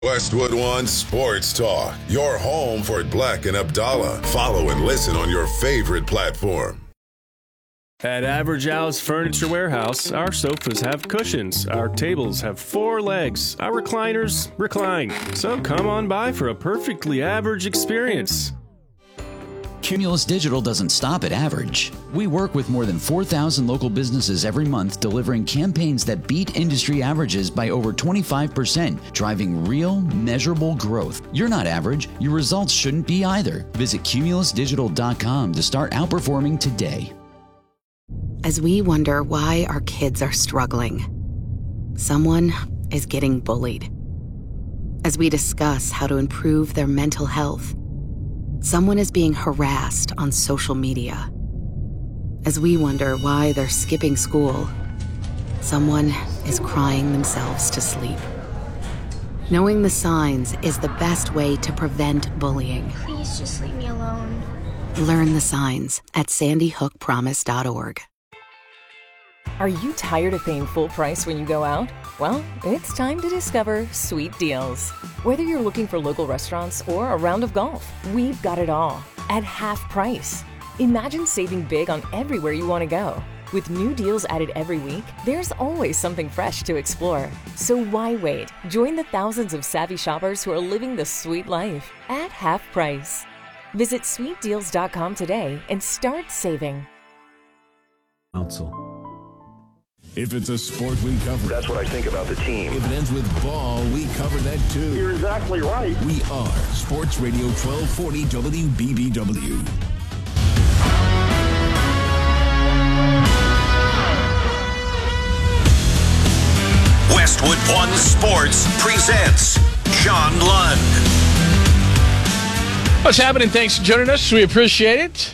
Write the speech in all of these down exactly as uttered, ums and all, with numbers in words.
Westwood One Sports Talk, your home for Black and Abdallah. Follow and listen on your favorite platform. At Average Al's Furniture Warehouse, our sofas have cushions, our tables have four legs, our recliners recline. So come on by for a perfectly average experience. Cumulus Digital doesn't stop at average. We work with more than four thousand local businesses every month, delivering campaigns that beat industry averages by over twenty-five percent, driving real, measurable growth. You're not average. Your results shouldn't be either. Visit cumulus digital dot com to start outperforming today. As we wonder why our kids are struggling, someone is getting bullied. As we discuss how to improve their mental health, someone is being harassed on social media. As we wonder why they're skipping school, someone is crying themselves to sleep. Knowing the signs is the best way to prevent bullying. Please just leave me alone. Learn the signs at sandy hook promise dot org. Are you tired of paying full price when you go out? Well, it's time to discover Sweet Deals. Whether you're looking for local restaurants or a round of golf, we've got it all at half price. Imagine saving big on everywhere you want to go. With new deals added every week, there's always something fresh to explore. So why wait? Join the thousands of savvy shoppers who are living the sweet life at half price. Visit sweet deals dot com today and start saving. Council. If it's a sport, we cover it. That's what I think about the team. If it ends with ball, we cover that too. You're exactly right. We are Sports Radio twelve forty W B B W. Westwood One Sports presents John Lund. What's happening? Thanks for joining us. We appreciate it.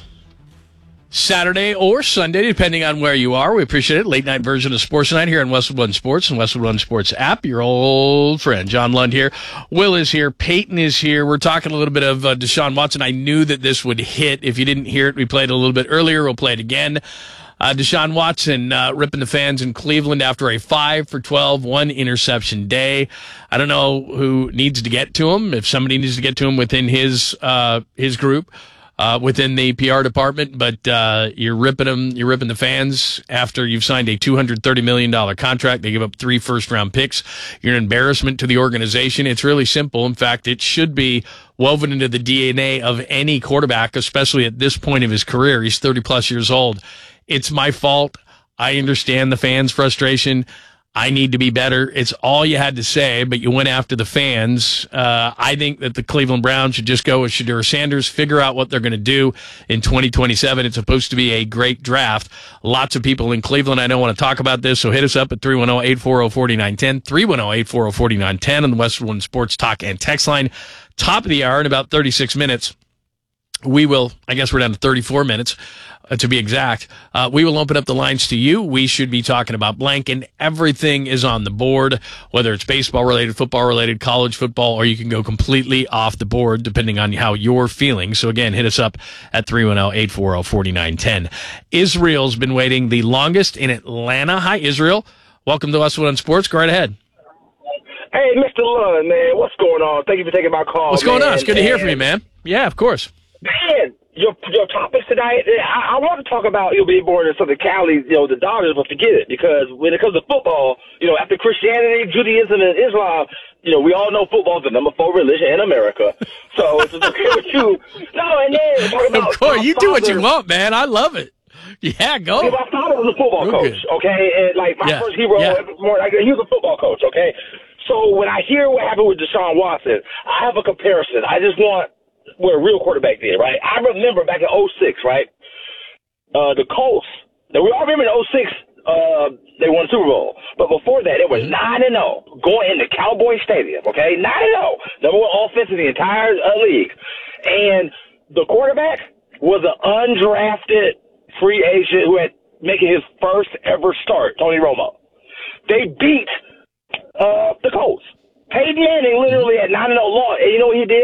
Saturday or Sunday, depending on where you are. We appreciate it. Late night version of Sports Night here on Westwood One Sports and Westwood One Sports app. Your old friend, John Lund here. Will is here. Peyton is here. We're talking a little bit of uh, Deshaun Watson. I knew that this would hit. If you didn't hear it, we played it a little bit earlier. We'll play it again. Uh, Deshaun Watson uh, ripping the fans in Cleveland after a five for twelve, one interception day. I don't know who needs to get to him, if somebody needs to get to him within his uh, his group. Uh, within the P R department, but uh, you're ripping them, you're ripping the fans after you've signed a two hundred thirty million dollars contract. They give up three first-round picks. You're an embarrassment to the organization. It's really simple. In fact, it should be woven into the D N A of any quarterback, especially at this point of his career. He's thirty-plus years old. It's my fault. I understand the fans' frustration. I need to be better. It's all you had to say, but you went after the fans. Uh, I think that the Cleveland Browns should just go with Shedeur Sanders, figure out what they're going to do in twenty twenty-seven. It's supposed to be a great draft. Lots of people in Cleveland I know want to talk about this, so hit us up at three one zero, eight four zero, four nine one zero, three one zero, eight four zero, four nine one zero on the Westwood One Sports Talk and text line. Top of the hour in about thirty-six minutes. We will, I guess we're down to thirty-four minutes. Uh, to be exact, uh, we will open up the lines to you. We should be talking about blank, and everything is on the board, whether it's baseball related, football related, college football, or you can go completely off the board depending on how you're feeling. So again, hit us up at three one zero, eight four zero, four nine one zero. Israel's been waiting the longest in Atlanta. Hi, Israel. Welcome to Westwood One Sports. Go right ahead. Hey, Mister Lund, man, what's going on? Thank you for taking my call. What's man. going on? It's good and, to hear from you, man. Yeah, of course. Man, your your topics tonight, I, I want to talk about you'll be born in Southern Cali, you know, the Dodgers, but forget it, because when it comes to football, you know, after Christianity, Judaism, and Islam, you know, we all know football is the number four religion in America. So it's okay with you. No, and then talking about of course, you do what you want, man. I love it. Yeah, go. Yeah, my father was a football Real coach, good. okay? And, like, my yeah. first hero, yeah. more, like, he was a football coach, okay? So when I hear what happened with Deshaun Watson, I have a comparison. I just want what a real quarterback did, right? I remember back in oh six, right? Uh, the Colts, now we all remember in oh six, uh, they won the Super Bowl. But before that, it was nine and oh going into Cowboy Stadium, okay? nine and oh Number one offense in the entire uh, league. And the quarterback was an undrafted free agent who had making his first ever start, Tony Romo. They beat uh, the Colts. Peyton Manning literally at nine and oh lost. And you know what he did?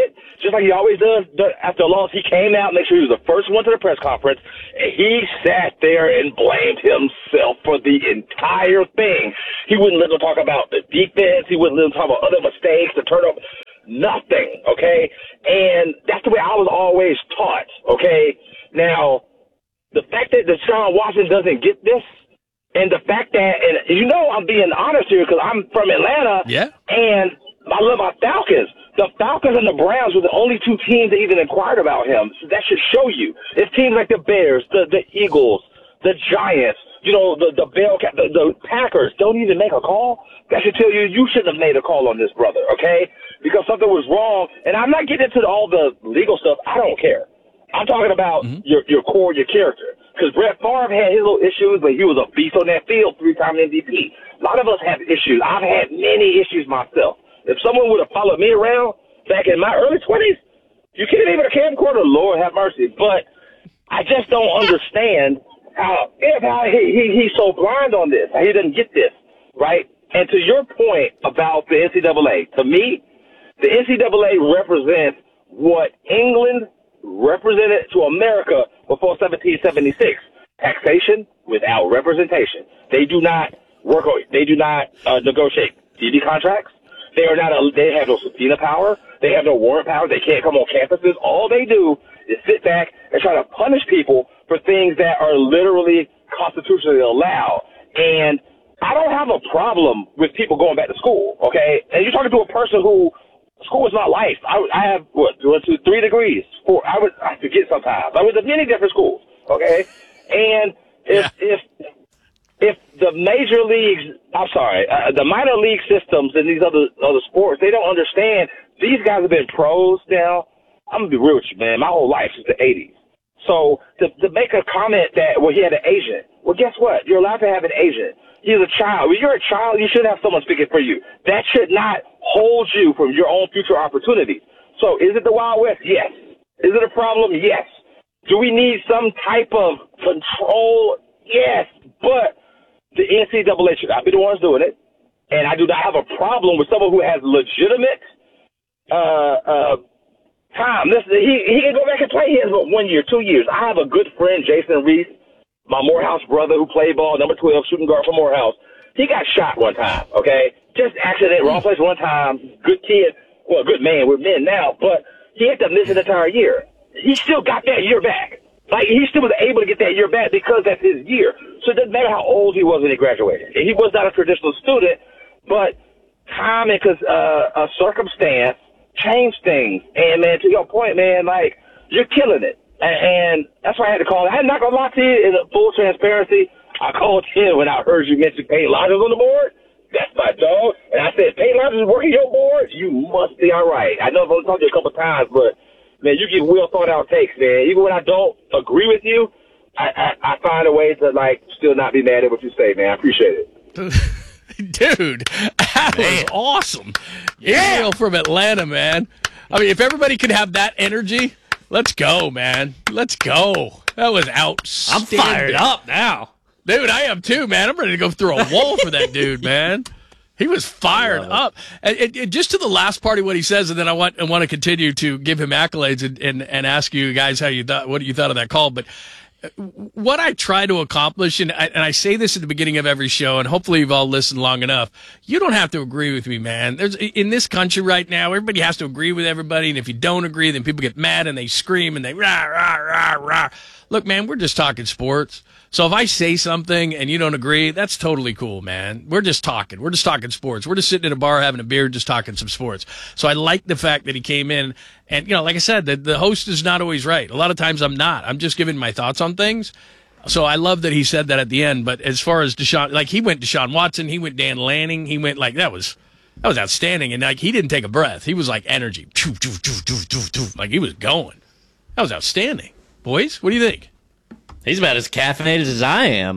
just like he always does after a loss, he came out, make sure he was the first one to the press conference, and he sat there and blamed himself for the entire thing. He wouldn't let them talk about the defense. He wouldn't let them talk about other mistakes, the turnover, nothing, okay? And that's the way I was always taught, okay? Now, the fact that Deshaun Watson doesn't get this, and the fact that, and you know I'm being honest here because I'm from Atlanta, yeah, and I love my Falcons. The Falcons and the Browns were the only two teams that even inquired about him. So that should show you. It's teams like the Bears, the, the Eagles, the Giants, you know, the the, Bell, the the Packers don't even make a call. That should tell you you shouldn't have made a call on this, brother, okay? Because something was wrong. And I'm not getting into all the legal stuff. I don't care. I'm talking about mm-hmm. your your core, your character. Because Brett Favre had his little issues, but he was a beast on that field, three-time M V P. A lot of us have issues. I've had many issues myself. If someone would have followed me around back in my early twenties, you can't even a camcorder, Lord have mercy. But I just don't understand how, if how he, he he's so blind on this, how he doesn't get this, right? And to your point about the N C double A, to me, the N C double A represents what England represented to America before seventeen seventy-six. Taxation without representation. They do not work, they do not uh, negotiate T V contracts. They are not. A, they have no subpoena power. They have no warrant power. They can't come on campuses. All they do is sit back and try to punish people for things that are literally constitutionally allowed. And I don't have a problem with people going back to school. Okay, and you're talking to a person who school is not life. I, I have what one, two, three degrees. Four. I would. I forget sometimes. I went to many different schools. Okay, and if yeah. if. If the major leagues, I'm sorry, uh, the minor league systems in these other other sports, they don't understand. These guys have been pros now. I'm going to be real with you, man. My whole life since the eighties. So to, to make a comment that, well, he had an agent. Well, guess what? You're allowed to have an agent. He's a child. When you're a child, you should have someone speaking for you. That should not hold you from your own future opportunities. So is it the Wild West? Yes. Is it a problem? Yes. Do we need some type of control? Yes. But the N C double A should not be the ones doing it. And I do not have a problem with someone who has legitimate uh, uh, time. Listen, he, he can go back and play his but one year, two years. I have a good friend, Jason Reese, my Morehouse brother who played ball, number twelve, shooting guard for Morehouse. He got shot one time, okay? Just accident, wrong place one time. Good kid. Well, good man. We're men now. But he had to miss an entire year. He still got that year back. Like, he still was able to get that year back because that's his year. So it doesn't matter how old he was when he graduated. He was not a traditional student, but time and uh, a circumstance changed things. And, man, to your point, man, like, you're killing it. And, and that's why I had to call. I'm not going to lie to you in full transparency. I called him when I heard you mention Peyton Lodges on the board. That's my dog. And I said, Peyton Lodges is working your board? You must be all right. I know I've only talked to you a couple of times, but man, you get well thought out takes, man. Even when I don't agree with you, I, I, I find a way to, like, still not be mad at what you say, man. I appreciate it. Dude, that man. was awesome. Yeah. Gabriel from Atlanta, man. I mean, if everybody could have that energy, let's go, man. Let's go. That was outstanding. I'm fired up now. Dude, I am too, man. I'm ready to go through a wall for that dude, man. He was fired up. And, and, and just to the last part of what he says, and then I want I want to continue to give him accolades and, and, and ask you guys how you thought, what you thought of that call. But what I try to accomplish, and I, and I say this at the beginning of every show, and hopefully you've all listened long enough. You don't have to agree with me, man. There's in this country right now, everybody has to agree with everybody, and if you don't agree, then people get mad and they scream and they rah rah rah rah. Look, man, we're just talking sports. So if I say something and you don't agree, that's totally cool, man. We're just talking. We're just talking sports. We're just sitting in a bar having a beer, just talking some sports. So I like the fact that he came in. And, you know, like I said, the, the host is not always right. A lot of times I'm not. I'm just giving my thoughts on things. So I love that he said that at the end. But as far as Deshaun, like he went Deshaun Watson, he went Dan Lanning, he went like that was that was outstanding. And like he didn't take a breath. He was like energy. Like he was going. That was outstanding. Boys, what do you think? He's about as caffeinated as I am.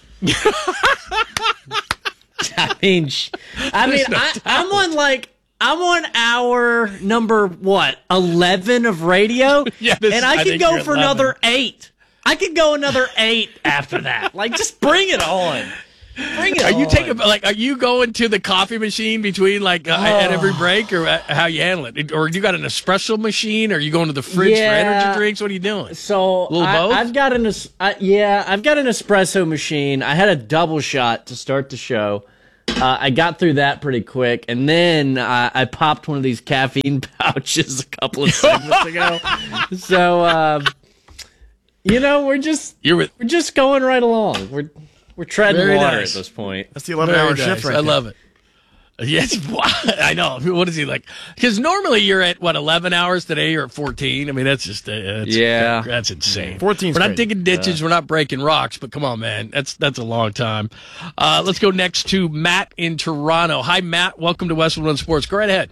I mean, I mean, no I, I'm on like I'm on hour number what eleven of radio, yeah, this, and I, I could go for eleven. Another eight. I could go another eight after that. Like, just bring it on. Bring it Are you on. taking like? Are you going to the coffee machine between like uh, Oh. at every break, or uh, how you handle it? Or you got an espresso machine? Or are you going to the fridge Yeah. for energy drinks? What are you doing? So Little I, both? I've got an es- I, yeah, I've got an espresso machine. I had a double shot to start the show. Uh, I got through that pretty quick, and then uh, I popped one of these caffeine pouches a couple of segments ago. So uh, you know, we're just You're with, we're just going right along. We're we're treading Very water nice. at this point. That's the eleven-hour Very shift nice. right I there. love it. Yes, I know. What is he like? Because normally you're at what eleven hours today. You're at fourteen. I mean, that's just uh, that's, Yeah. that's insane. fourteen's We're not great. digging ditches. We're not breaking rocks. But come on, man, that's that's a long time. Uh, let's go next to Matt in Toronto. Hi, Matt. Welcome to Westwood One Sports. Go right ahead,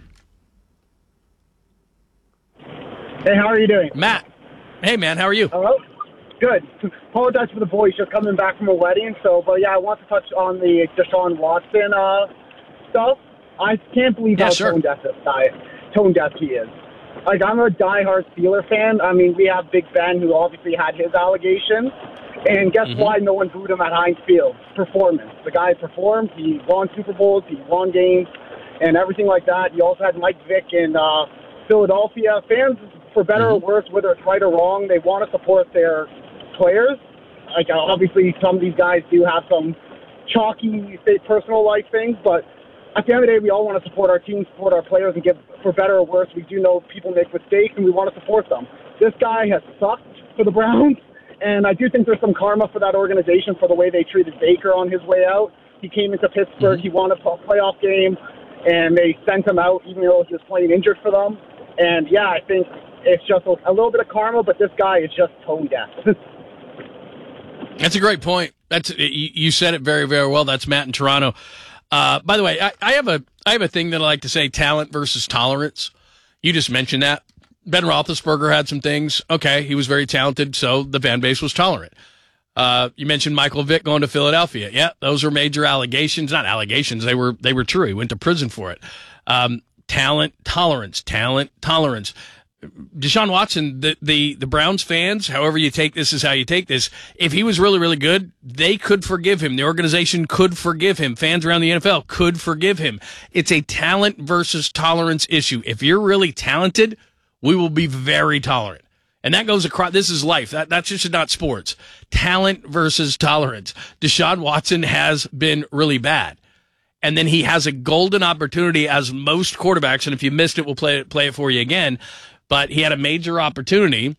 Hey, how are you doing? Matt. Hey, man. How are you? Hello? Good. Apologize for the voice, just coming back from a wedding. So, but yeah, I want to touch on the Deshaun Watson uh, stuff. I can't believe Yeah, how sure. tone deaf this guy, tone deaf he is. Like, I'm a diehard Steeler fan. I mean, we have Big Ben, who obviously had his allegations. And guess Mm-hmm. why no one booed him at Heinz Field? Performance. The guy performed. He won Super Bowls. He won games and everything like that. You also had Mike Vick in uh, Philadelphia. Fans, for better Mm-hmm. or worse, whether it's right or wrong, they want to support their players. Like, uh, obviously, some of these guys do have some chalky, say, personal life things, but at the end of the day, we all want to support our team, support our players, and give, for better or worse, we do know people make mistakes, and we want to support them. This guy has sucked for the Browns, and I do think there's some karma for that organization for the way they treated Baker on his way out. He came into Pittsburgh, he won a playoff game, and they sent him out even though he was playing injured for them. And, yeah, I think it's just a, a little bit of karma, but this guy is just tone deaf. That's a great point. That's you you said it very, very well. That's Matt in Toronto. Uh, by the way, I, I have a I have a thing that I like to say: talent versus tolerance. You just mentioned that. Ben Roethlisberger had some things. Okay, he was very talented, so the fan base was tolerant. Uh, you mentioned Michael Vick going to Philadelphia. Yeah, those are major allegations. Not allegations. They were they were true. He went to prison for it. Um, talent, tolerance. Talent, tolerance. Deshaun Watson, the, the, the Browns fans, however you take this is how you take this. If he was really, really good, they could forgive him. The organization could forgive him. Fans around the N F L could forgive him. It's a talent versus tolerance issue. If you're really talented, we will be very tolerant. And that goes across, this is life. That, that's just not sports. Talent versus tolerance. Deshaun Watson has been really bad. And then he has a golden opportunity, as most quarterbacks, and if you missed it, we'll play it, play it for you again. But he had a major opportunity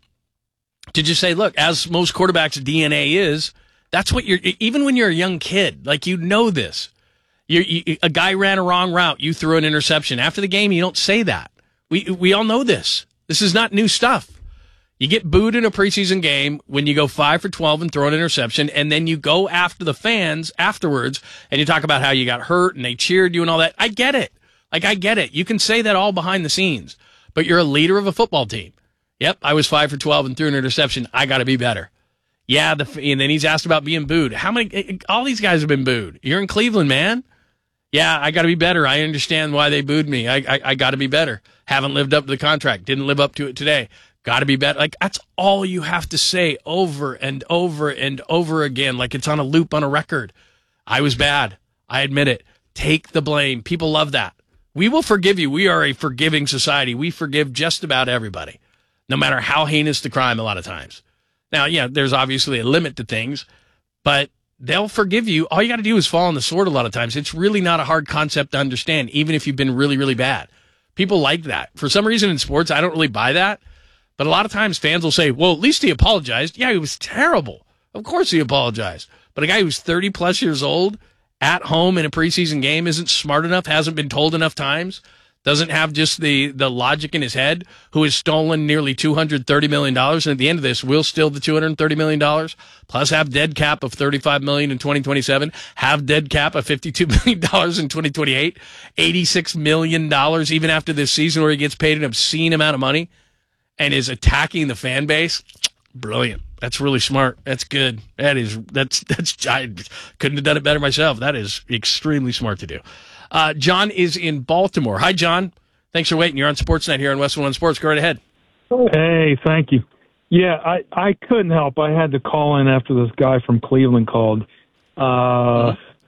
to just say, look, as most quarterbacks' D N A is, that's what you're, even when you're a young kid, like, you know this. You, you, a guy ran a wrong route, you threw an interception. After the game, you don't say that. We we all know this. This is not new stuff. You get booed in a preseason game when you go five for twelve and throw an interception, and then you go after the fans afterwards, and you talk about how you got hurt and they cheered you and all that. I get it. Like, I get it. You can say that all behind the scenes. But you're a leader of a football team. Yep, I was five for twelve and threw an interception. I got to be better. Yeah, the, and then he's asked about being booed. How many? All these guys have been booed. You're in Cleveland, man. Yeah, I got to be better. I understand why they booed me. I I, I got to be better. Haven't lived up to the contract. Didn't live up to it today. Got to be better. Like, that's all you have to say over and over and over again. Like, it's on a loop on a record. I was bad. I admit it. Take the blame. People love that. We will forgive you. We are a forgiving society. We forgive just about everybody, no matter how heinous the crime a lot of times. Now, yeah, there's obviously a limit to things, but they'll forgive you. All you got to do is fall on the sword a lot of times. It's really not a hard concept to understand, even if you've been really, really bad. People like that. For some reason in sports, I don't really buy that. But a lot of times fans will say, well, at least he apologized. Yeah, he was terrible. Of course he apologized. But a guy who's thirty plus years old at home in a preseason game isn't smart enough, hasn't been told enough times, doesn't have just the, the logic in his head, who has stolen nearly two hundred thirty million dollars. And at the end of this, will steal the two hundred thirty million dollars, plus have dead cap of thirty-five million dollars in twenty twenty-seven, have dead cap of fifty-two million dollars in twenty twenty-eight, eighty-six million dollars even after this season where he gets paid an obscene amount of money and is attacking the fan base. Brilliant. That's really smart. That's good. That is, that's, that's, I couldn't have done it better myself. That is extremely smart to do. Uh, John is in Baltimore. Hi, John. Thanks for waiting. You're on Sportsnet here on Westwood One Sports. Go right ahead. Hey, thank you. Yeah, I, I couldn't help. I had to call in after this guy from Cleveland called. Uh,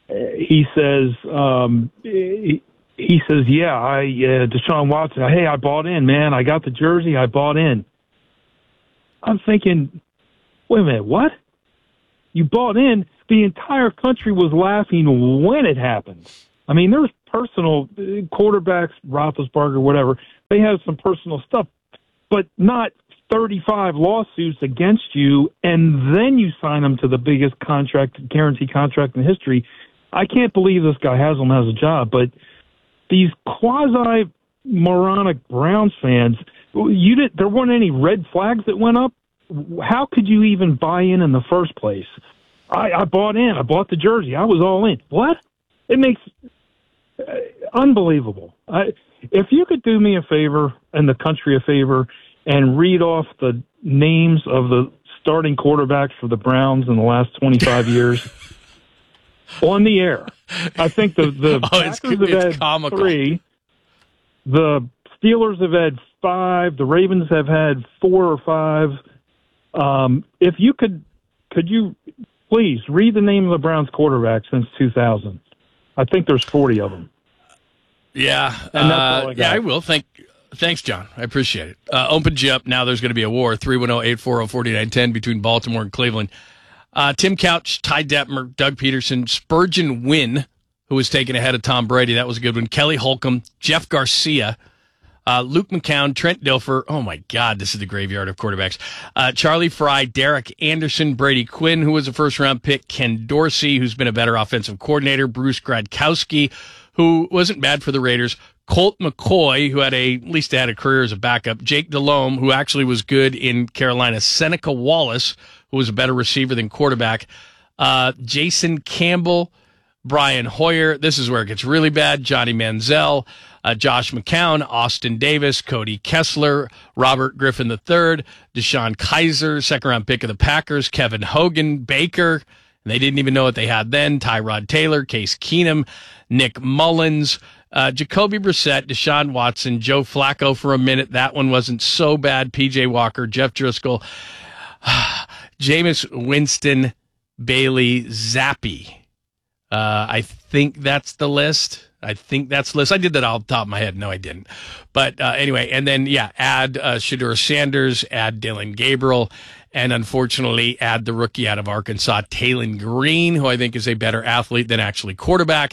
he says, um, he, he says, yeah, I, uh, Deshaun Watson, hey, I bought in, man. I got the jersey. I bought in. I'm thinking, wait a minute, what? You bought in? The entire country was laughing when it happened. I mean, there's personal quarterbacks, Roethlisberger, whatever. They have some personal stuff, but not thirty-five lawsuits against you, and then you sign them to the biggest contract, guaranteed contract in history. I can't believe this guy Haslam has a job, but these quasi-moronic Browns fans, you did, there weren't any red flags that went up. How could you even buy in in the first place? I, I bought in. I bought the jersey. I was all in. What? It makes uh, unbelievable. I, if you could do me a favor and the country a favor and read off the names of the starting quarterbacks for the Browns in the last twenty-five years on the air. I think the, the oh, it's, Packers it's have had comical. three. The Steelers have had five. The Ravens have had four or five. Um, if you could, could you please read the name of the Browns quarterback since two thousand? I think there's forty of them. Yeah, And that's uh, all I got. yeah, I will. Thank, thanks, John. I appreciate it. Uh, opened you up. Now there's going to be a war. three one zero, eight four zero, four nine one zero between Baltimore and Cleveland. Uh, Tim Couch, Ty Detmer, Doug Peterson, Spurgeon Wynn, who was taken ahead of Tom Brady. That was a good one. Kelly Holcomb, Jeff Garcia, uh, Luke McCown, Trent Dilfer. Oh, my God, this is the graveyard of quarterbacks. Uh, Charlie Fry, Derek Anderson, Brady Quinn, who was a first-round pick, Ken Dorsey, who's been a better offensive coordinator, Bruce Gradkowski, who wasn't bad for the Raiders, Colt McCoy, who had a at least had a career as a backup, Jake Delhomme, who actually was good in Carolina, Seneca Wallace, who was a better receiver than quarterback, uh, Jason Campbell, Brian Hoyer. This is where it gets really bad. Johnny Manziel, uh, Josh McCown, Austin Davis, Cody Kessler, Robert Griffin the third, Deshaun Kaiser, second-round pick of the Packers, Kevin Hogan, Baker, and they didn't even know what they had then, Tyrod Taylor, Case Keenum, Nick Mullins, uh, Jacoby Brissett, Deshaun Watson, Joe Flacco for a minute. That one wasn't so bad. P J Walker, Jeff Driscoll, Jameis Winston, Bailey Zappi. Uh, I think that's the list. I think that's the list. I did that off the top of my head. No, I didn't. But uh, anyway, and then, yeah, add uh, Shedeur Sanders, add Dylan Gabriel, and unfortunately add the rookie out of Arkansas, Taylon Green, who I think is a better athlete than actually quarterback.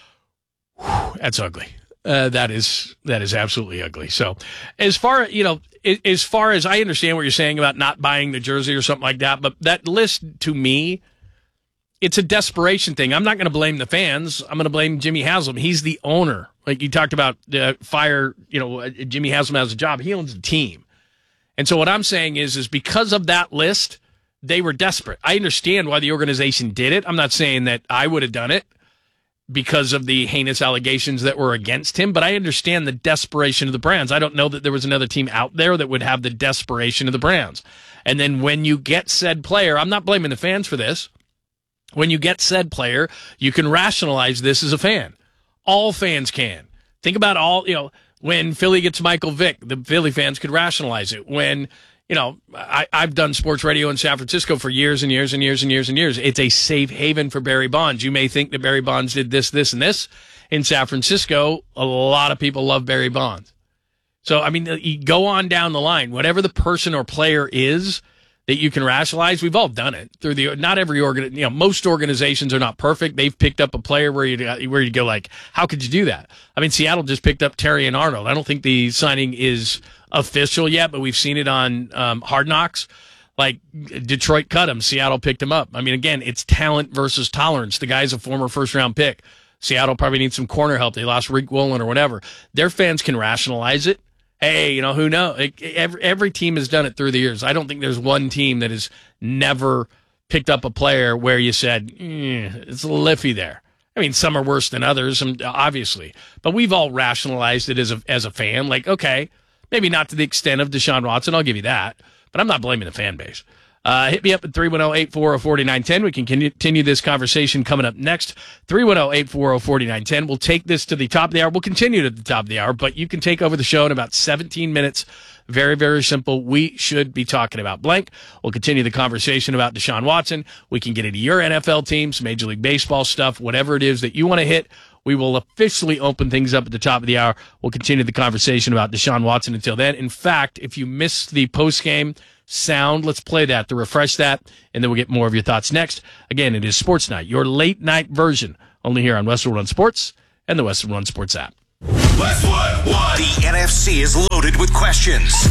Whew, that's ugly. Uh, that is that is absolutely ugly. So as far, you know, as far as I understand what you're saying about not buying the jersey or something like that, but that list to me, it's a desperation thing. I'm not going to blame the fans. I'm going to blame Jimmy Haslam. He's the owner. Like you talked about, uh, fire, you know, Jimmy Haslam has a job. He owns the team. And so what I'm saying is, is because of that list, they were desperate. I understand why the organization did it. I'm not saying that I would have done it because of the heinous allegations that were against him, but I understand the desperation of the Browns. I don't know that there was another team out there that would have the desperation of the Browns. And then when you get said player, I'm not blaming the fans for this. When you get said player, you can rationalize this as a fan. All fans can. Think about all, you know, when Philly gets Michael Vick, the Philly fans could rationalize it. When, you know, I, I've done sports radio in San Francisco for years and years and years and years and years. It's a safe haven for Barry Bonds. You may think that Barry Bonds did this, this, and this. In San Francisco, a lot of people love Barry Bonds. So, I mean, you go on down the line. Whatever the person or player is that you can rationalize, we've all done it. Through the not every organ, you know, most organizations are not perfect. They've picked up a player where you where you go like, how could you do that? I mean, Seattle just picked up Terry and Arnold. I don't think the signing is official yet, but we've seen it on um, Hard Knocks. Like Detroit cut him, Seattle picked him up. I mean, again, it's talent versus tolerance. The guy's a former first round pick. Seattle probably needs some corner help. They lost Rick Woolen or whatever. Their fans can rationalize it. Hey, you know, who knows? Every, every team has done it through the years. I don't think there's one team that has never picked up a player where you said, eh, it's a little iffy there. I mean, some are worse than others, obviously. But we've all rationalized it as a, as a fan. Like, okay, maybe not to the extent of Deshaun Watson. I'll give you that. But I'm not blaming the fan base. Uh, hit me up at three one zero, eight four zero, four nine one zero. We can continue this conversation coming up next. three one zero, eight four zero, four nine one zero. We'll take this to the top of the hour. We'll continue to the top of the hour, but you can take over the show in about seventeen minutes. Very, very simple. We should be talking about blank. We'll continue the conversation about Deshaun Watson. We can get into your N F L teams, Major League Baseball stuff, whatever it is that you want to hit. We will officially open things up at the top of the hour. We'll continue the conversation about Deshaun Watson until then. In fact, if you missed the post-game sound, let's play that to refresh that, and then we'll get more of your thoughts next. Again, it is Sports Night, your late-night version, only here on Westwood One Sports and the Westwood One Sports app. Westwood One. The N F C is loaded with questions.